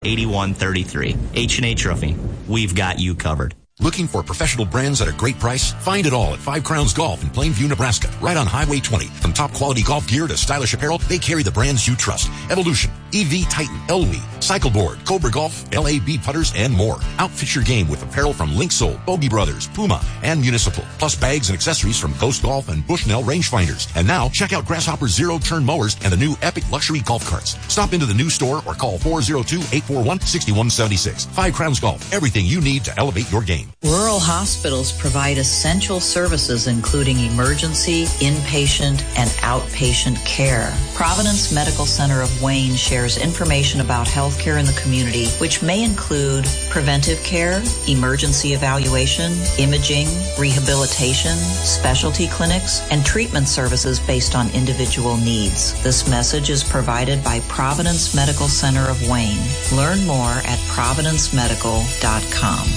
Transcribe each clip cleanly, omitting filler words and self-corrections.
8133. H&H Roofing. We've got you covered. Looking for professional brands at a great price? Find it all at Five Crowns Golf in Plainview, Nebraska, right on Highway 20. From top quality golf gear to stylish apparel, they carry the brands you trust. Evolution, EV Titan, Elway, Cycleboard, Cobra Golf, LAB putters, and more. Outfit your game with apparel from Linksoul, Bogey Brothers, Puma, and Municipal, plus bags and accessories from Ghost Golf and Bushnell rangefinders. And now, check out Grasshopper's zero-turn mowers and the new Epic luxury golf carts. Stop into the new store or call 402-841-6176. Five Crowns Golf, everything you need to elevate your game. Rural hospitals provide essential services including emergency, inpatient, and outpatient care. Providence Medical Center of Wayne shares information about healthcare in the community, which may include preventive care, emergency evaluation, imaging, rehabilitation, specialty clinics, and treatment services based on individual needs. This message is provided by Providence Medical Center of Wayne. Learn more at providencemedical.com.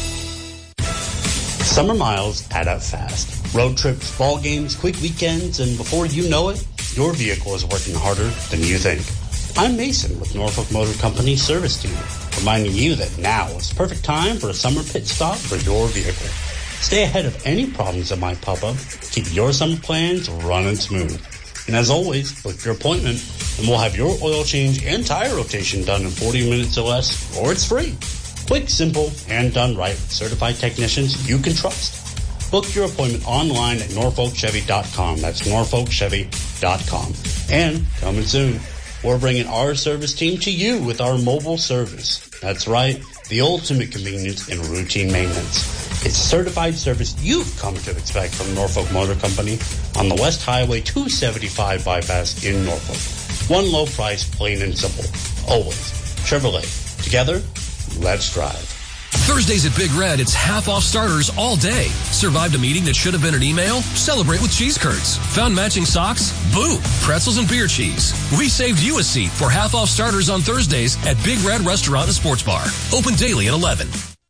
Summer miles add up fast. Road trips, ball games, quick weekends, and before you know it, your vehicle is working harder than you think. I'm Mason with Norfolk Motor Company Service Team, reminding you that now is the perfect time for a summer pit stop for your vehicle. Stay ahead of any problems that might pop up. Keep your summer plans running smooth. And as always, book your appointment, and we'll have your oil change and tire rotation done in 40 minutes or less, or it's free. Quick, simple, and done right with certified technicians you can trust. Book your appointment online at norfolkchevy.com. That's norfolkchevy.com. And coming soon, we're bringing our service team to you with our mobile service. That's right, the ultimate convenience in routine maintenance. It's certified service you've come to expect from Norfolk Motor Company on the West Highway 275 bypass in Norfolk. One low price, plain and simple. Always. Chevrolet. Together, let's drive. Thursdays at Big Red, it's half off starters all day. Survived a meeting that should have been an email? Celebrate with cheese curds. Found matching socks? Boo! Pretzels and beer cheese. We saved you a seat for half off starters on Thursdays at Big Red Restaurant and Sports Bar. Open daily at 11.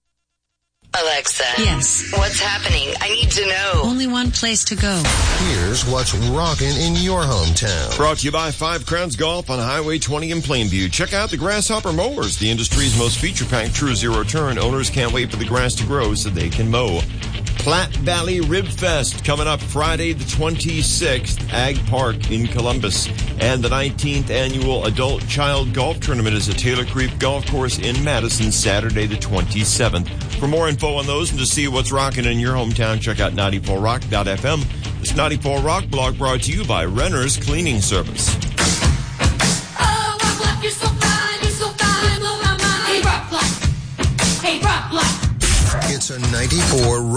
Alexa. Yes. What's happening? I need to know. Only one place to go. Here's what's rocking in your hometown. Brought to you by Five Crowns Golf on Highway 20 in Plainview. Check out the Grasshopper mowers, the industry's most feature-packed true zero-turn. Owners can't wait for the grass to grow so they can mow. Platte Valley Rib Fest coming up Friday the 26th, Ag Park in Columbus. And the 19th annual Adult Child Golf Tournament is at Taylor Creek Golf Course in Madison, Saturday the 27th. For more info on those and to see what's rocking in your hometown, check out 94rock.fm. This 94 Rock blog brought to you by Renner's Cleaning Service. Oh, Rock Block, you're so fine, blow my mind. Hey, Rock Block. Hey, Rock Block. It's a 94